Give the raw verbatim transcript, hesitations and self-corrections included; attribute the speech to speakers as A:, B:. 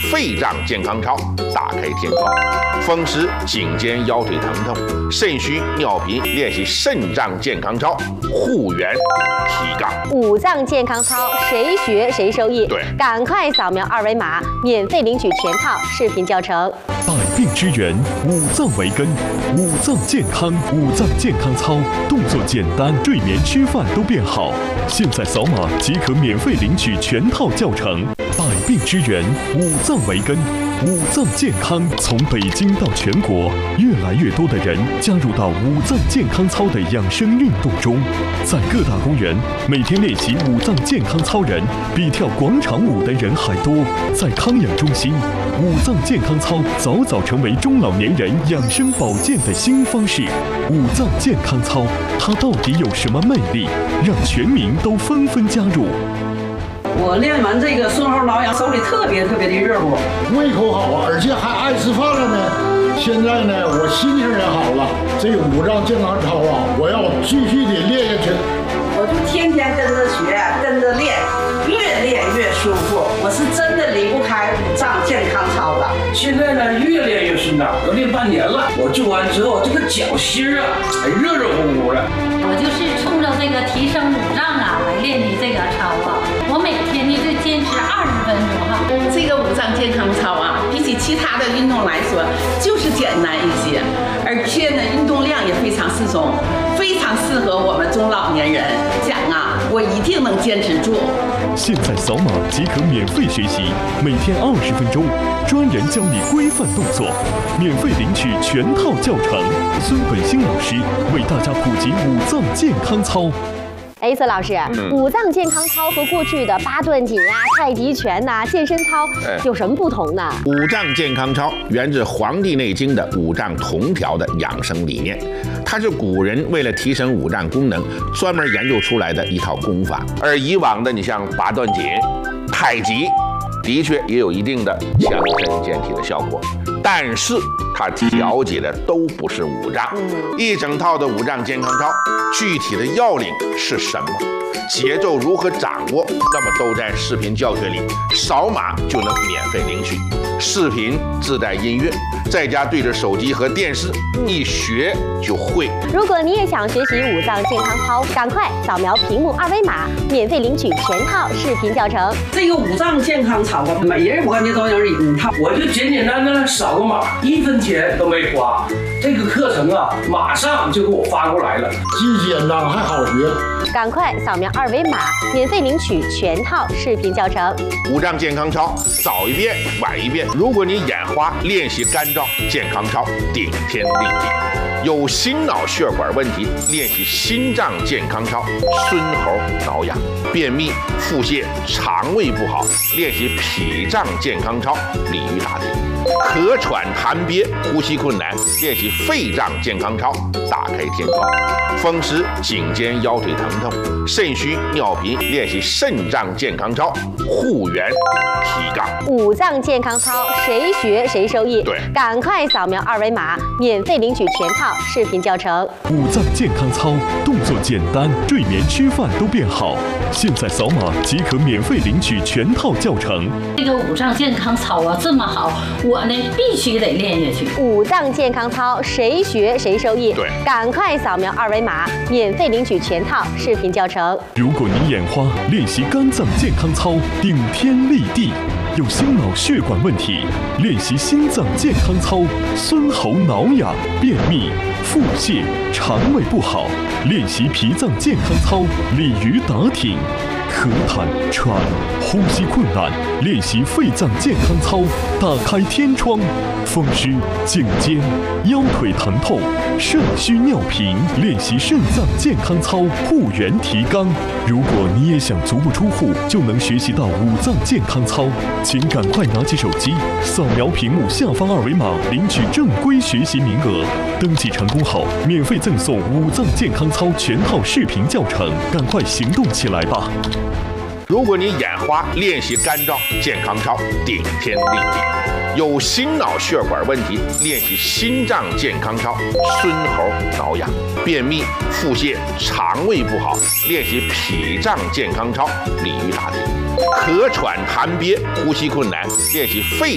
A: 肺脏健康操，打开天窗。风湿、颈肩、腰腿疼痛、肾虚、尿频，练习肾脏健康操，护元提杠。
B: 五脏健康操，谁学谁受益。
A: 对，
B: 赶快扫描二维码，免费领取全套视频教程。
C: 百病之源，五脏为根，五脏健康，五脏健康操，动作简单，睡眠、吃饭都变好。现在扫码即可免费领取全套教程。百病之源，五脏为根。五脏健康从北京到全国，越来越多的人加入到五脏健康操的养生运动中。在各大公园，每天练习五脏健康操人比跳广场舞的人还多。在康养中心，五脏健康操早早成为中老年人养生保健的新方式。五脏健康操，它到底有什么魅力，让全民都纷纷加入？
D: 我练完这个顺后挠痒，手里特别特别的热乎，
E: 胃口好，而且还爱吃饭了呢。现在呢，我心情也好了。这五脏健康操啊，我要继续的练下去。
D: 我就天天跟着学，跟着练，越练越舒服。我是真的离不开五脏健康操了。
F: 现在呢，越练越顺当，我练半年了。我做完之后，这个脚心啊，还热热乎乎的。
G: 我就是冲着这个提升五脏啊来练的这个操啊。我每天呢就坚持二十分钟哈。
H: 这个五脏健康操啊，比起其他的运动来说，就是简单一些，而且呢运动量也非常适中，非常适合我们中老年人。讲啊，我一定能坚持住。
C: 现在扫码即可免费学习，每天二十分钟，专人教你规范动作，免费领取全套教程。孙本兴老师为大家普及五脏健康操。
B: 哎，孙老师，嗯、五脏健康操和过去的八段锦啊、太极拳呐、啊、健身操有什么不同呢？
A: 五脏健康操源自《黄帝内经》的五脏同调的养生理念，它是古人为了提升五脏功能专门研究出来的一套功法。而以往的，你像八段锦、太极，的确也有一定的强身健体的效果，但是它调节的都不是五脏。一整套的五脏健康操，具体的要领是什么？节奏如何掌握？那么都在视频教学里，扫码就能免费领取。视频自带音乐，在家对着手机和电视一学就会。
B: 如果你也想学习五脏健康操，赶快扫描屏幕二维码，免费领取全套视频教程。
D: 这个五脏健康操啊，每人我感觉都有一套。
F: 我就简简单单扫个码，一分钱都没花。这个课程啊，马上就给我发过来了，
E: 既简单还好学。
B: 赶快扫描二维码，免费领取全套视频教程。
A: 五脏健康操，早一遍晚一遍。如果你眼花，练习干燥健康操，顶天立地。有心脑血管问题，练习心脏健康操，孙猴挠痒。便秘、腹泻、肠胃不好，练习脾脏健康操，鲤鱼打挺。咳喘痰憋、呼吸困难，练习肺脏健康操，打开天窗。风湿、颈肩、腰腿疼痛、肾虚、尿频，练习肾脏健康操，护元提杠。
B: 五脏健康操，谁学谁受益。
A: 对，
B: 赶快扫描二维码，免费领取全套视频教程。
C: 五脏健康操，动作简单，睡眠、吃饭都变好。现在扫码即可免费领取全套教程。
G: 这个五脏健康操啊这么好，我呢必须得练下去。
B: 五脏健康操，谁学谁受益。
A: 对，
B: 赶快扫描二维码，免费领取全套视频教程。
C: 如果你眼花，练习肝脏健康操，顶天立地。有心脑血管问题，练习心脏健康操，孙猴挠痒；便秘、腹泻、肠胃不好，练习脾脏健康操，鲤鱼打挺；咳痰、喘、呼吸困难，练习肺脏健康操，打开天窗；风湿、颈肩、腰腿疼痛、肾虚尿频，练习肾脏健康操，护元提纲。如果你也想足不出户就能学习到五脏健康操，请赶快拿起手机，扫描屏幕下方二维码，领取正规学习名额。登记成功后，免费赠送五脏健康操全套视频教程，赶快行动起来吧！
A: 如果你眼花，练习干燥健康操，顶天立地。有心脑血管问题，练习心脏健康操，孙猴挠痒；便秘、腹泻、肠胃不好，练习脾脏健康操，鲤鱼打挺；咳喘痰憋、呼吸困难，练习肺